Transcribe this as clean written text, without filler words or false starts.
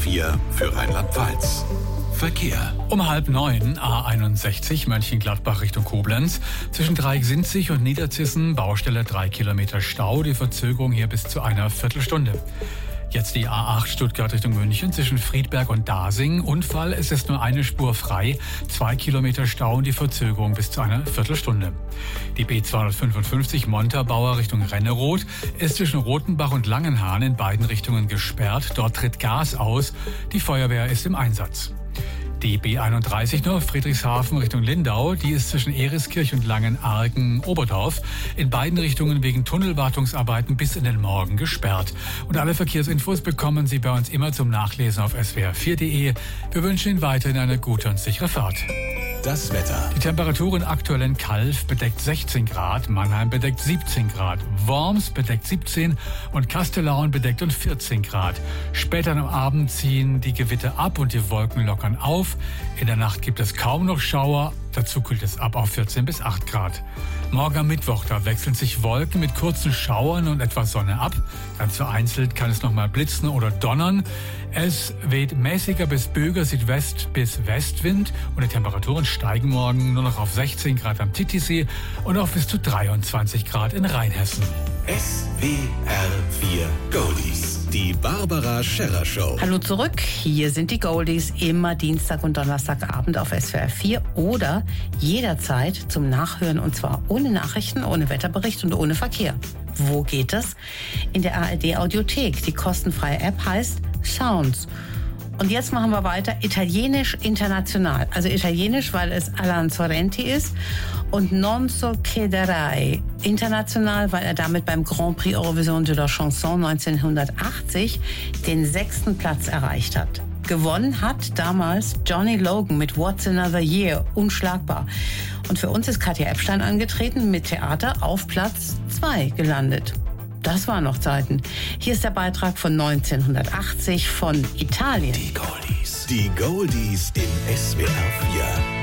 4 für Rheinland-Pfalz. Verkehr. Um 8:30 A61 Mönchengladbach Richtung Koblenz. Zwischen Dreiecksinzig und Niederzissen Baustelle 3 Kilometer Stau. Die Verzögerung hier bis zu einer Viertelstunde. Jetzt die A8 Stuttgart Richtung München zwischen Friedberg und Dasing. Unfall, es ist nur eine Spur frei. 2 Kilometer Stau und die Verzögerung bis zu einer Viertelstunde. Die B255 Montabaur Richtung Renneroth ist zwischen Rothenbach und Langenhahn in beiden Richtungen gesperrt. Dort tritt Gas aus. Die Feuerwehr ist im Einsatz. Die B31 nur Friedrichshafen Richtung Lindau, die ist zwischen Eriskirch und Langenargen-Oberdorf in beiden Richtungen wegen Tunnelwartungsarbeiten bis in den Morgen gesperrt. Und alle Verkehrsinfos bekommen Sie bei uns immer zum Nachlesen auf swr4.de. Wir wünschen Ihnen weiterhin eine gute und sichere Fahrt. Das Wetter. Die Temperaturen aktuell in Calw bedeckt 16 Grad, Mannheim bedeckt 17 Grad, Worms bedeckt 17 und Kastellaun bedeckt und 14 Grad. Später am Abend ziehen die Gewitter ab und die Wolken lockern auf. In der Nacht gibt es kaum noch Schauer, dazu kühlt es ab auf 14 bis 8 Grad. Morgen am Mittwoch, da wechseln sich Wolken mit kurzen Schauern und etwas Sonne ab. Ganz vereinzelt kann es nochmal blitzen oder donnern. Es weht mäßiger bis böiger Südwest bis Westwind und die Temperaturen steigen morgen nur noch auf 16 Grad am Titisee und auf bis zu 23 Grad in Rheinhessen. SWR4 Goldies. Die Barbara Scherrer Show. Hallo zurück, hier sind die Goldies, immer Dienstag und Donnerstagabend auf SWR 4 oder jederzeit zum Nachhören und zwar ohne Nachrichten, ohne Wetterbericht und ohne Verkehr. Wo geht das? In der ARD Audiothek. Die kostenfreie App heißt Sounds. Und jetzt machen wir weiter. Italienisch international. Also Italienisch, weil es Alan Sorrenti ist. Und Non so chiederei. International, weil er damit beim Grand Prix Eurovision de la Chanson 1980 den 6. Platz erreicht hat. Gewonnen hat damals Johnny Logan mit What's Another Year. Unschlagbar. Und für uns ist Katja Epstein angetreten, mit Theater auf Platz 2 gelandet. Das waren noch Zeiten. Hier ist der Beitrag von 1980 von Italien. Die Goldies. Die Goldies im SWR 4.